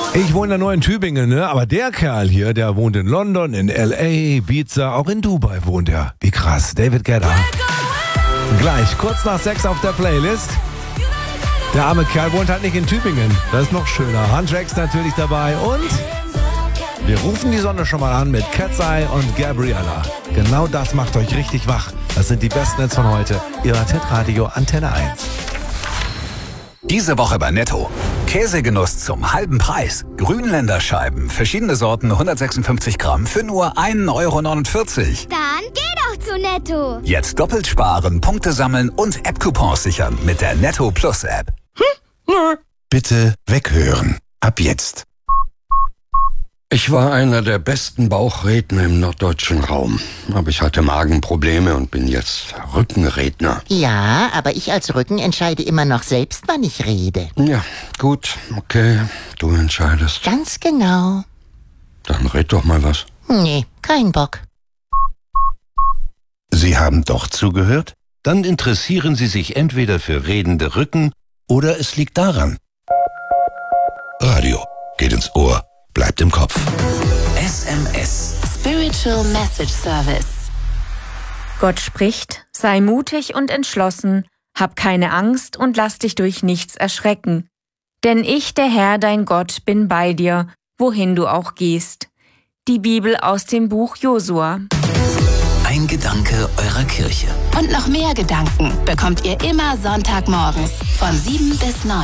Ich wohne ja nur in Tübingen, ne? Aber der Kerl hier, der wohnt in London, in L.A., Ibiza, auch in Dubai wohnt er. Wie krass, David Guetta. Gleich, kurz nach 6 auf der Playlist. Der arme Kerl wohnt halt nicht in Tübingen. Das ist noch schöner. Huntrax natürlich dabei und wir rufen die Sonne schon mal an mit Cat's Eye und Gabriella. Genau das macht euch richtig wach. Das sind die besten Hits von heute. Ihr hört Hitradio Antenne 1. Diese Woche bei Netto. Käsegenuss zum halben Preis. Grünländer Scheiben, verschiedene Sorten, 156 Gramm für nur 1,49 Euro. Dann geh doch zu Netto. Jetzt doppelt sparen, Punkte sammeln und App-Coupons sichern mit der Netto Plus App. Bitte weghören. Ab jetzt. Ich war einer der besten Bauchredner im norddeutschen Raum. Aber ich hatte Magenprobleme und bin jetzt Rückenredner. Ja, aber ich als Rücken entscheide immer noch selbst, wann ich rede. Ja, gut, okay, du entscheidest. Ganz genau. Dann red doch mal was. Nee, kein Bock. Sie haben doch zugehört? Dann interessieren Sie sich entweder für redende Rücken oder es liegt daran. Radio geht ins Ohr, bleibt im Kopf. SMS. Spiritual Message Service. Gott spricht, sei mutig und entschlossen, hab keine Angst und lass dich durch nichts erschrecken. Denn ich, der Herr, dein Gott, bin bei dir, wohin du auch gehst. Die Bibel aus dem Buch Josua. Ein Gedanke eurer Kirche. Und noch mehr Gedanken bekommt ihr immer Sonntagmorgens von 7 bis 9.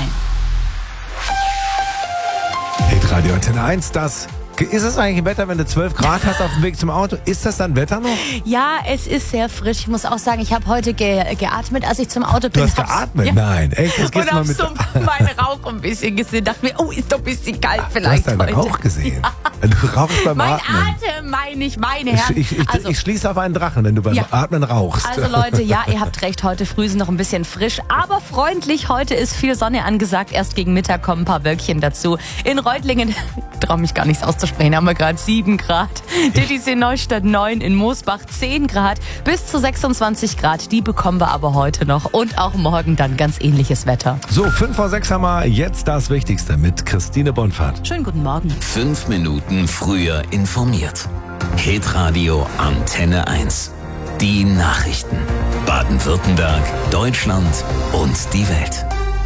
Hitradio Antenne 1, das. Ist es eigentlich Wetter, wenn du 12 Grad hast auf dem Weg zum Auto? Ist das dann Wetter noch? Ja, es ist sehr frisch. Ich muss auch sagen, ich habe heute geatmet, als ich zum Auto bin. Du hast geatmet? Ja. Nein, echt? Das und hab so meinen Rauch ein bisschen gesehen. Dachte mir, oh, ist doch ein bisschen kalt vielleicht heute. Du hast deinen Rauch gesehen? Ja. Du rauchst beim Atmen. Meine Herren. Ich schließe auf einen Drachen, wenn du beim Atmen rauchst. Also Leute, ja, ihr habt recht, heute früh ist noch ein bisschen frisch, aber freundlich. Heute ist viel Sonne angesagt. Erst gegen Mittag kommen ein paar Wölkchen dazu. In Reutlingen, traue mich gar nichts auszusprechen, haben wir gerade 7 Grad. Titisee Neustadt 9, in Moosbach 10 Grad. Bis zu 26 Grad, die bekommen wir aber heute noch. Und auch morgen dann ganz ähnliches Wetter. So, 5 vor 6 haben wir jetzt das Wichtigste mit Christine Bonfahrt. Schönen guten Morgen. 5 Minuten früher informiert. Hitradio Antenne 1. Die Nachrichten. Baden-Württemberg, Deutschland und die Welt.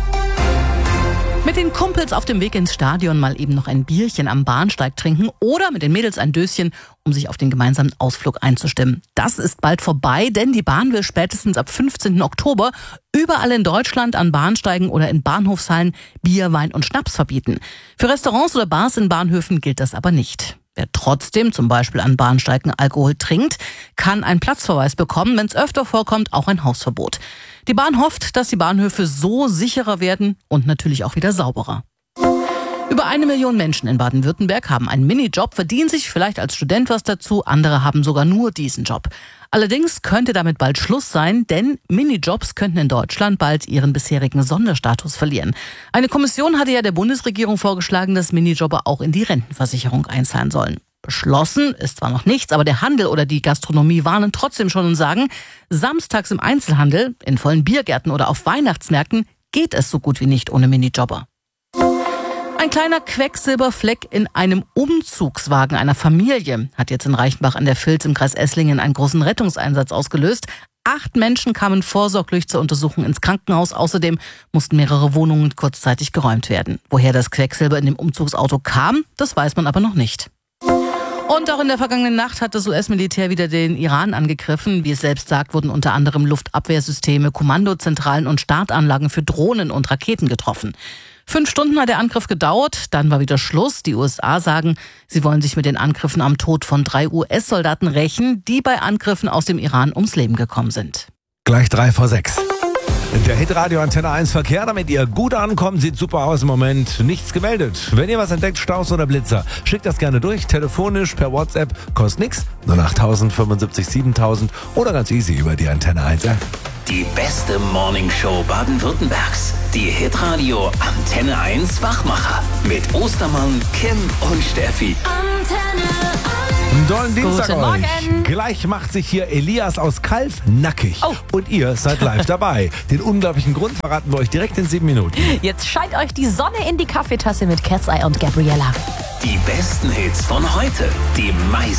Mit den Kumpels auf dem Weg ins Stadion mal eben noch ein Bierchen am Bahnsteig trinken oder mit den Mädels ein Döschen, um sich auf den gemeinsamen Ausflug einzustimmen. Das ist bald vorbei, denn die Bahn will spätestens ab 15. Oktober überall in Deutschland an Bahnsteigen oder in Bahnhofshallen Bier, Wein und Schnaps verbieten. Für Restaurants oder Bars in Bahnhöfen gilt das aber nicht. Wer trotzdem zum Beispiel an Bahnsteigen Alkohol trinkt, kann einen Platzverweis bekommen, wenn es öfter vorkommt, auch ein Hausverbot. Die Bahn hofft, dass die Bahnhöfe so sicherer werden und natürlich auch wieder sauberer. Über 1 Million Menschen in Baden-Württemberg haben einen Minijob, verdienen sich vielleicht als Student was dazu, andere haben sogar nur diesen Job. Allerdings könnte damit bald Schluss sein, denn Minijobs könnten in Deutschland bald ihren bisherigen Sonderstatus verlieren. Eine Kommission hatte ja der Bundesregierung vorgeschlagen, dass Minijobber auch in die Rentenversicherung einzahlen sollen. Beschlossen ist zwar noch nichts, aber der Handel oder die Gastronomie warnen trotzdem schon und sagen, samstags im Einzelhandel, in vollen Biergärten oder auf Weihnachtsmärkten geht es so gut wie nicht ohne Minijobber. Ein kleiner Quecksilberfleck in einem Umzugswagen einer Familie hat jetzt in Reichenbach an der Vils im Kreis Esslingen einen großen Rettungseinsatz ausgelöst. 8 Menschen kamen vorsorglich zur Untersuchung ins Krankenhaus. Außerdem mussten mehrere Wohnungen kurzzeitig geräumt werden. Woher das Quecksilber in dem Umzugsauto kam, das weiß man aber noch nicht. Und auch in der vergangenen Nacht hat das US-Militär wieder den Iran angegriffen. Wie es selbst sagt, wurden unter anderem Luftabwehrsysteme, Kommandozentralen und Startanlagen für Drohnen und Raketen getroffen. 5 Stunden hat der Angriff gedauert, dann war wieder Schluss. Die USA sagen, sie wollen sich mit den Angriffen am Tod von 3 US-Soldaten rächen, die bei Angriffen aus dem Iran ums Leben gekommen sind. Gleich 3 vor 6. Der Hitradio Antenne 1 Verkehr, damit ihr gut ankommt, sieht super aus im Moment. Nichts gemeldet. Wenn ihr was entdeckt, Staus oder Blitzer, schickt das gerne durch, telefonisch, per WhatsApp, kostet nix. 08000 75 7000 oder ganz easy über die Antenne 1 App. Die beste Morningshow Baden-Württembergs. Die Hitradio Antenne 1 Wachmacher. Mit Ostermann, Kim und Steffi. Antenne 1. dollen Dienstag Guten euch. Morgen. Gleich macht sich hier Elias aus Kalf nackig. Oh. Und ihr seid live dabei. Den unglaublichen Grund verraten wir euch direkt in 7 Minuten. Jetzt scheint euch die Sonne in die Kaffeetasse mit Cat's Eye und Gabriella. Die besten Hits von heute. Die meisten